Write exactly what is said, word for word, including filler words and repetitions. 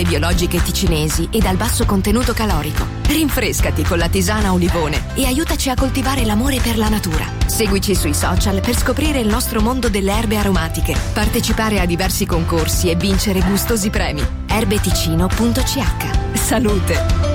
biologiche ticinesi e dal basso contenuto calorico. Rinfrescati con la tisana Olivone e aiutaci a coltivare l'amore per la natura. Seguici sui social per scoprire il nostro mondo delle erbe aromatiche, partecipare a diversi concorsi e vincere gustosi premi. erbeticino punto c h. Salute!